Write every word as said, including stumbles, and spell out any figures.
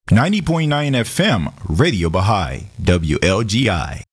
ninety point nine F M, Radio Baha'i, W L G I.